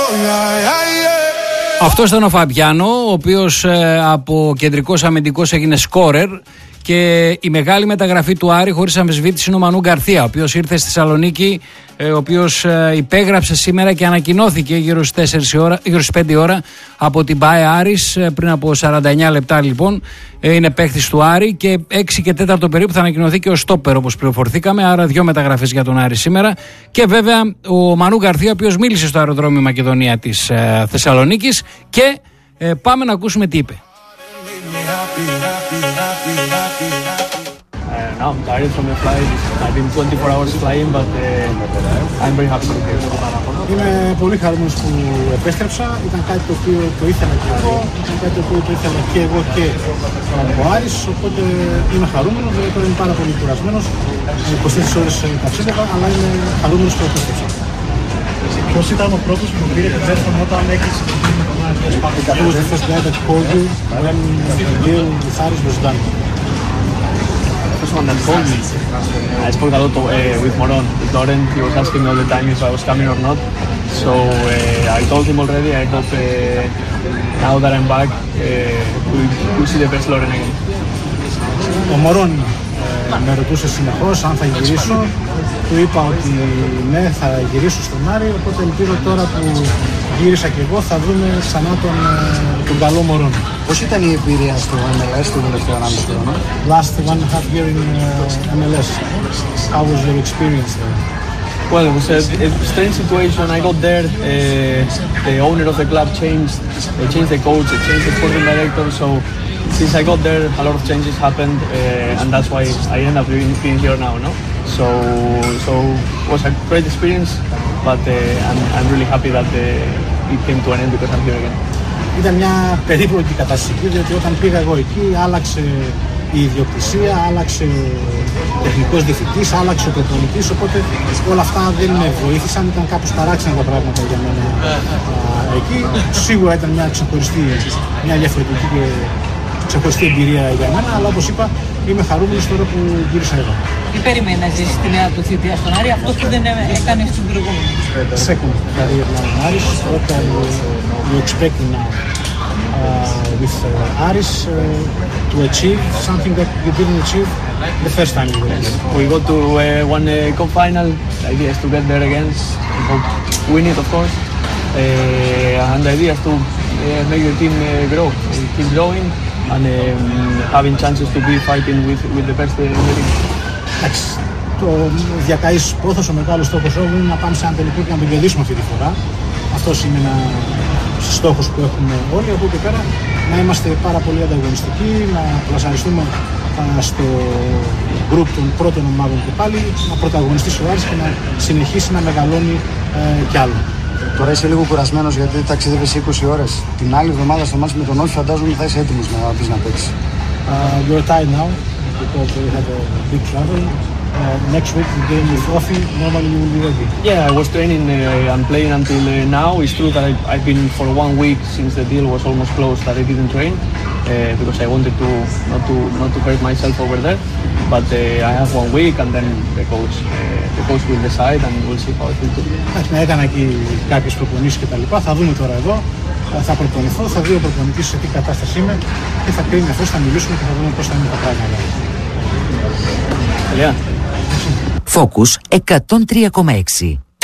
Αυτός ήταν ο Φαμπιάνο, ο οποίος από κεντρικός αμυντικός έγινε σκόρερ. Και η μεγάλη μεταγραφή του Άρη, χωρίς αμφισβήτηση, είναι ο Μανού Γκαρθία, ο οποίος ήρθε στη Θεσσαλονίκη, ο οποίος υπέγραψε σήμερα και ανακοινώθηκε γύρω στις 5 ώρα από την ΠΑΕ Άρης, πριν από 49 λεπτά λοιπόν. Είναι παίχτης του Άρη και 6 και 4 περίπου θα ανακοινωθεί και ο στόπερ, όπως πληροφορθήκαμε. Άρα 2 μεταγραφές για τον Άρη σήμερα. Και βέβαια ο Μανού Γκαρθία, ο οποίος μίλησε στο αεροδρόμιο Μακεδονία της Θεσσαλονίκης. Και πάμε να ακούσουμε τι είπε. Now I'm tired from the flight. I've been 24 hours flying, but I'm very happy to be here. Είμαι πολύ χαρούμενος που επέστρεψα. Ήταν κάτι το οποίο το ήθελα και εγώ. Ήταν κάτι το οποίο το ήθελα και εγώ και ο Άρης. Οπότε είμαι χαρούμενος. Δηλαδή τώρα είμαι πάρα πολύ κουρασμένος. 24 ώρες ταξίδευα, αλλά είμαι χαρούμενος που επέστρεψα. Ποιος ήταν ο πρώτος που πήρε τηλέφωνο όταν έκλεισε το deal με τον Άρη? Who was the first guy that called you when the deal with Aris was done? The first one that called me. I spoke a lot with Moron. With Loren, he was asking me all the time if I was coming or not. So I told him already. I hope now that I'm back, we see the best Loren again. Ο Μωρόν με ρωτούσε συνεχώς αν θα γυρίσω. Του είπα ότι ναι, θα γυρίσω στον Άρη, οπότε ελπίζω τώρα που γύρισα και εγώ θα δούμε ξανά τον καλό Μωρόν. Πώς ήταν η εμπειρία στο MLS το τελευταίο 1,5 χρόνο? Last 1.5 year in MLS. How was your experience there? Well, it was a strange situation. I got there, the owner of the club changed the coach, they changed the sporting director, so since I got there, a lot of changes happened, and that's why I end up being here now, no? So it was a great experience, but I'm really happy that it came to an end because I'm here again. Ήταν μια περίπλοκη κατάσταση, διότι όταν πήγα εγώ εκεί άλλαξε η ιδιοκτησία, άλλαξε ο τεχνικός διευθυντής, άλλαξε ο προπονητής, οπότε όλα αυτά δεν με βοήθησαν, ήταν κάπως παράξενα τα πράγματα για μένα εκεί. Σίγουρα ήταν μια διαφορετική και ξεχωριστή εμπειρία για μένα, αλλά όπως είπα είμαι χαρούμενος τώρα που γύρισα εδώ. Τι περιμένει να ζήσει τη νέα του θητεία στον Άρη, αυτό που δεν έκανε στην προηγούμενη? Second career now in Aris, what are you expecting now with Aris to achieve something that you didn't achieve the first time you were here? We got to one cup final. The idea is to get there again. We hope win it, of course. And the idea is to make the team grow, keep growing, and having chances to be fighting with the best in the league. Εντάξει, το διακαής πόθος, ο μεγάλος στόχος όλου είναι να πάμε σε ένα τελικό και να τον κερδίσουμε αυτή τη φορά. Αυτός είναι ένας στόχος που έχουμε όλοι. Από εκεί πέρα να είμαστε πάρα πολύ ανταγωνιστικοί, να πλασαριστούμε στο γκρουπ των πρώτων ομάδων και πάλι, να πρωταγωνιστήσει ο Άρης και να συνεχίσει να μεγαλώνει κι άλλο. Τώρα είσαι λίγο κουρασμένος γιατί ταξίδευες 20 ώρες. Την άλλη εβδομάδα στο μάτς με τον Όφη φαντάζομαι θα είσαι έτοιμος να πεις να παίξεις. You're tired now because we had a big travel. Next week the game with Ofi, normally you will be ready. Yeah, I was training and playing until now. It's true that I've been for 1 week since the deal was almost closed that I didn't train because I wanted to not to hurt myself over there. But I have 1 week and then the coach will decide and we'll see how it will go. Έκανα εκεί κάποιες προπονήσεις και τα λοιπά. Θα δούμε τώρα εδώ. Θα προπονηθώ, θα δει ο προπονητής σε τι κατάσταση είμαι και θα κρίνει αυτός, θα μιλήσουμε και θα δούμε πώς θα είναι τα πράγματα. Yeah. Focus 103,6.